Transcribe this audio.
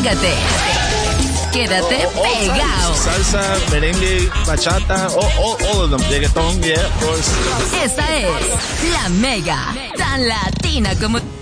Quédate pegado. Salsa, merengue, bachata, all of them. Reggaeton, yeah, of course. Esta es la Mega, tan latina como